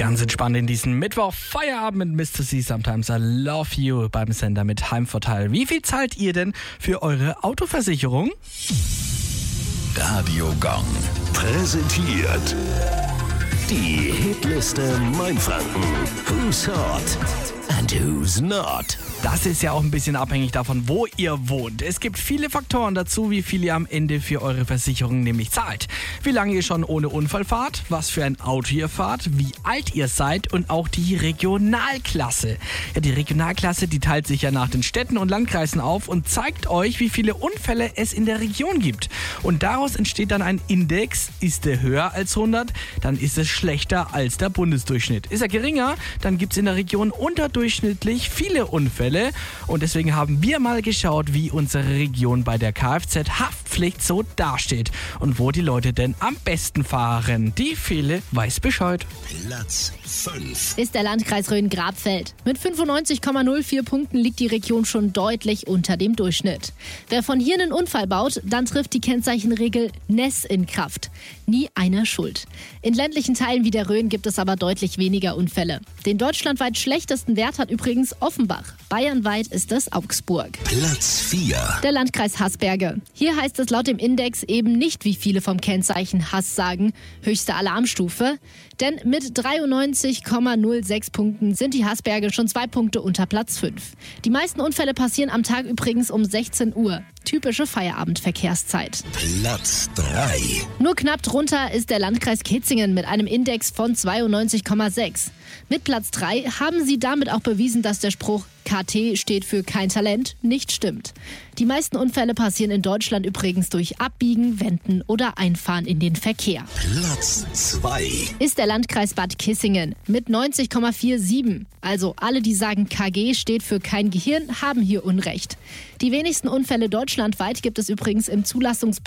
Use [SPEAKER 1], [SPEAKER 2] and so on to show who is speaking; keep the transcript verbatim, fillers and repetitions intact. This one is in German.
[SPEAKER 1] Ganz entspannt in diesen Mittwoch Feierabend mit Mister C, Sometimes I Love You beim Sender mit Heimvorteil. Wie viel zahlt ihr denn für eure Autoversicherung?
[SPEAKER 2] Radio Gong präsentiert die Hitliste Mainfranken. Who's hot and who's not?
[SPEAKER 1] Das ist ja auch ein bisschen abhängig davon, wo ihr wohnt. Es gibt viele Faktoren dazu, wie viel ihr am Ende für eure Versicherung nämlich zahlt. Wie lange ihr schon ohne Unfall fahrt, was für ein Auto ihr fahrt, wie alt ihr seid und auch die Regionalklasse. Ja, die Regionalklasse, die teilt sich ja nach den Städten und Landkreisen auf und zeigt euch, wie viele Unfälle es in der Region gibt. Und daraus entsteht dann ein Index. Ist der höher als hundert, dann ist es schlechter als der Bundesdurchschnitt. Ist er geringer, dann gibt es in der Region unterdurchschnittlich viele Unfälle. Und deswegen haben wir mal geschaut, wie unsere Region bei der Kfz-Haftpflicht so dasteht und wo die Leute denn am besten fahren. Die Fele weiß Bescheid.
[SPEAKER 2] Platz fünf
[SPEAKER 3] ist der Landkreis Rhön-Grabfeld. Mit fünfundneunzig Komma null vier Punkten liegt die Region schon deutlich unter dem Durchschnitt. Wer von hier einen Unfall baut, dann trifft die Kennzeichenregel N E S in Kraft. Nie einer schuld. In ländlichen Teilen wie der Rhön gibt es aber deutlich weniger Unfälle. Den deutschlandweit schlechtesten Wert hat übrigens Offenbach. Bayernweit ist es Augsburg.
[SPEAKER 2] Platz vier
[SPEAKER 3] Der Landkreis Haßberge. Hier heißt es laut dem Index eben nicht, wie viele vom Kennzeichen Hass sagen, höchste Alarmstufe. Denn mit dreiundneunzig Komma null sechs Punkten sind die Haßberge schon zwei Punkte unter Platz fünf. Die meisten Unfälle passieren am Tag übrigens um sechzehn Uhr. Typische Feierabendverkehrszeit.
[SPEAKER 2] Platz drei
[SPEAKER 3] Nur knapp drunter ist der Landkreis Kitzingen mit einem Index von zweiundneunzig Komma sechs. Mit Platz drei haben sie damit auch bewiesen, dass der Spruch K T steht für kein Talent nicht stimmt. Die meisten Unfälle passieren in Deutschland übrigens durch Abbiegen, Wenden oder Einfahren in den Verkehr.
[SPEAKER 2] Platz zwei
[SPEAKER 3] Ist der Landkreis Bad Kissingen mit neunzig Komma siebenundvierzig. Also alle, die sagen K G steht für kein Gehirn, haben hier Unrecht. Die wenigsten Unfälle deutschlandweit gibt es übrigens im Zulassungs